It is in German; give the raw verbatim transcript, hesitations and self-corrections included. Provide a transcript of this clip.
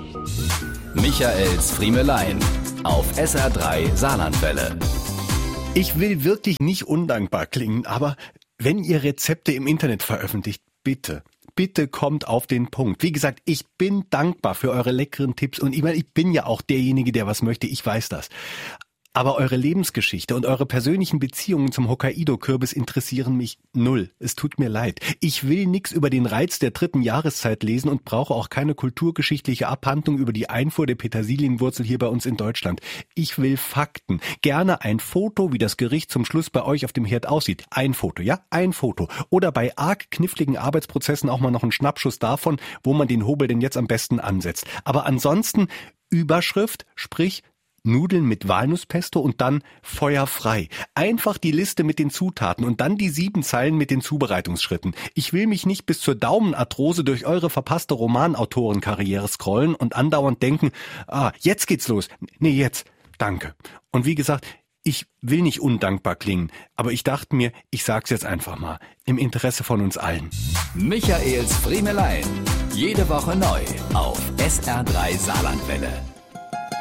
Michaels Friemelein auf S R drei Saarlandwelle. Ich will wirklich nicht undankbar klingen, aber wenn ihr Rezepte im Internet veröffentlicht, bitte, bitte kommt auf den Punkt. Wie gesagt, ich bin dankbar für eure leckeren Tipps und ich meine, ich bin ja auch derjenige, der was möchte, ich weiß das. Aber eure Lebensgeschichte und eure persönlichen Beziehungen zum Hokkaido-Kürbis interessieren mich null. Es tut mir leid. Ich will nichts über den Reiz der dritten Jahreszeit lesen und brauche auch keine kulturgeschichtliche Abhandlung über die Einfuhr der Petersilienwurzel hier bei uns in Deutschland. Ich will Fakten. Gerne ein Foto, wie das Gericht zum Schluss bei euch auf dem Herd aussieht. Ein Foto, ja? Ein Foto. Oder bei arg kniffligen Arbeitsprozessen auch mal noch einen Schnappschuss davon, wo man den Hobel denn jetzt am besten ansetzt. Aber ansonsten Überschrift, sprich Nudeln mit Walnusspesto und dann feuerfrei. Einfach die Liste mit den Zutaten und dann die sieben Zeilen mit den Zubereitungsschritten. Ich will mich nicht bis zur Daumenarthrose durch eure verpasste Romanautorenkarriere scrollen und andauernd denken, ah, jetzt geht's los. Nee, jetzt. Danke. Und wie gesagt, ich will nicht undankbar klingen, aber ich dachte mir, ich sag's jetzt einfach mal, im Interesse von uns allen. Michaels Friemelein. Jede Woche neu auf S R drei Saarlandwelle.